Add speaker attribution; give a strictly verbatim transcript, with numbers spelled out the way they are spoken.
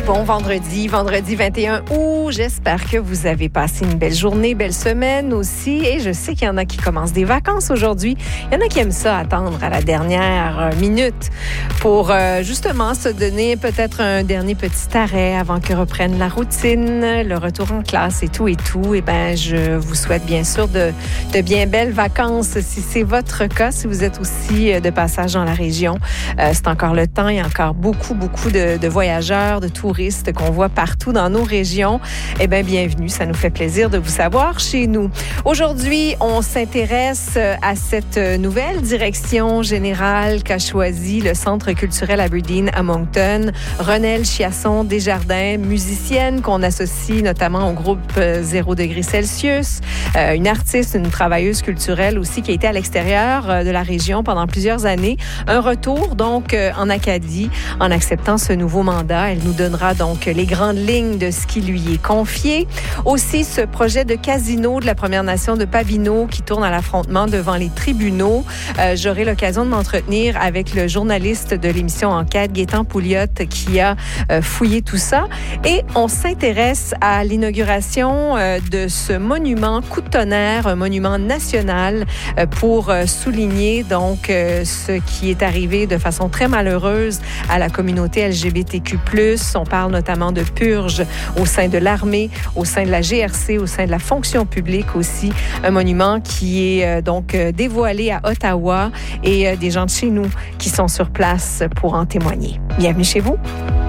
Speaker 1: Bon vendredi, vendredi vingt et un août. J'espère que vous avez passé une belle journée, belle semaine aussi. Et je sais qu'il y en a qui commencent des vacances aujourd'hui. Il y en a qui aiment ça, attendre à la dernière minute pour euh, justement se donner peut-être un dernier petit arrêt avant que reprenne la routine, le retour en classe et tout et tout. Eh bien, je vous souhaite bien sûr de, de bien belles vacances si c'est votre cas, si vous êtes aussi de passage dans la région. Euh, c'est encore le temps. Il y a encore beaucoup, beaucoup de, de voyageurs, de touristes qu'on voit partout dans nos régions. Eh bien, bienvenue. Ça nous fait plaisir de vous savoir chez nous. Aujourd'hui, on s'intéresse à cette nouvelle direction générale qu'a choisie le Centre culturel Aberdeen à Moncton. Renelle Chiasson Desjardins, musicienne qu'on associe notamment au groupe zéro degré Celsius, euh, une artiste, une travailleuse culturelle aussi qui a été à l'extérieur de la région pendant plusieurs années. Un retour donc en Acadie en acceptant ce nouveau mandat. Elle nous donnera donc les grandes lignes de ce qui lui est confié. Aussi, ce projet de casino de la Première Nation de Pabineau qui tourne à l'affrontement devant les tribunaux. Euh, j'aurai l'occasion de m'entretenir avec le journaliste de l'émission Enquête, Gaétan Pouliot, qui a euh, fouillé tout ça. Et on s'intéresse à l'inauguration euh, de ce monument coup de tonnerre, un monument national euh, pour euh, souligner donc euh, ce qui est arrivé de façon très malheureuse à la communauté L G B T Q plus. On parle notamment de purges au sein de l'armée, au sein de la G R C, au sein de la fonction publique aussi. Un monument qui est euh, donc euh, dévoilé à Ottawa et euh, des gens de chez nous qui sont sur place pour en témoigner. Bienvenue chez vous.